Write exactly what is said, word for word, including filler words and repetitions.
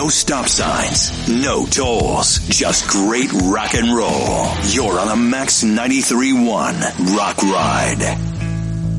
No stop signs, no tolls, just great rock and roll. You're on a Max ninety-three point one Rock Ride.